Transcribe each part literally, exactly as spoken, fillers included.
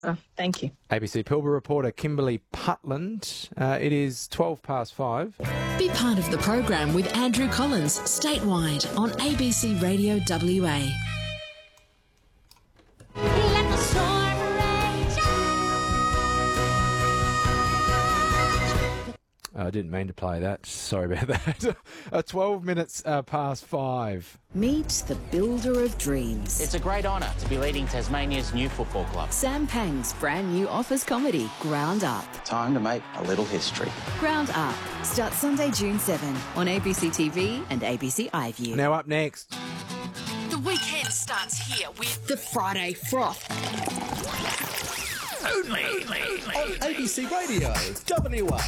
Oh, thank you. A B C Pilbara reporter Kimberly Putland. Uh, it is twelve past five. Be part of the program with Andrew Collins, statewide on A B C Radio W A. I didn't mean to play that. Sorry about that. uh, twelve minutes uh, past five. Meet the builder of dreams. It's a great honour to be leading Tasmania's new football club. Sam Pang's brand new office comedy, Ground Up. Time to make a little history. Ground Up starts Sunday, June seventh on A B C T V and A B C iView. Now up next. The weekend starts here with the Friday Froth. Only, only on A B C Radio W A.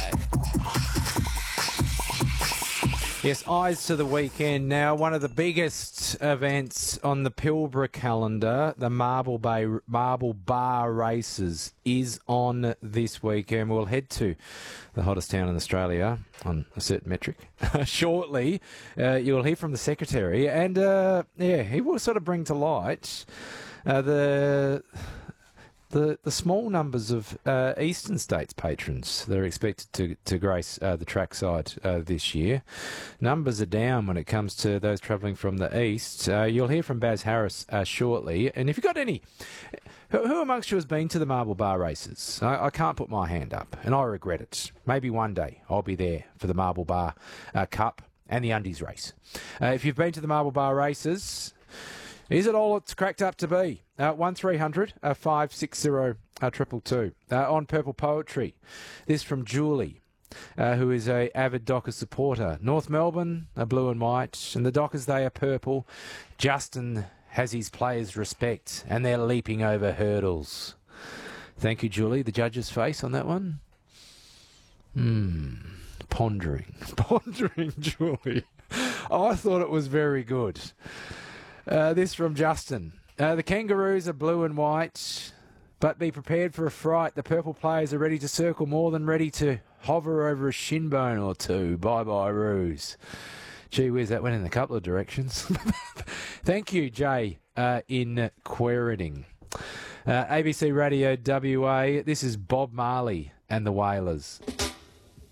Yes, eyes to the weekend now. One of the biggest events on the Pilbara calendar, the Marble Bay Marble Bar Races, is on this weekend. We'll head to the hottest town in Australia on a certain metric shortly. Uh, you'll hear from the secretary, and uh, yeah, he will sort of bring to light uh, the. The, the small numbers of uh, Eastern States patrons that are expected to, to grace uh, the trackside uh, this year. Numbers are down when it comes to those travelling from the east. Uh, you'll hear from Baz Harris uh, shortly. And if you've got any... Who, who amongst you has been to the Marble Bar Races? I, I can't put my hand up, and I regret it. Maybe one day I'll be there for the Marble Bar uh, Cup and the Undies race. Uh, if you've been to the Marble Bar Races... Is it all it's cracked up to be? Uh, one three hundred five six zero two two. Uh, on Purple Poetry, this from Julie, uh, who is a avid Dockers supporter. North Melbourne are blue and white, and the Dockers, they are purple. Justin has his players' respect, and they're leaping over hurdles. Thank you, Julie. The judge's face on that one? Hmm. Pondering. Pondering, Julie. I thought it was very good. Uh, this from Justin. Uh, the Kangaroos are blue and white, but be prepared for a fright. The purple players are ready to circle, more than ready to hover over a shin bone or two. Bye-bye, Roos. Gee whiz, that went in a couple of directions. Thank you, Jay, uh, in Queriting. Uh, A B C Radio W A, this is Bob Marley and the Wailers.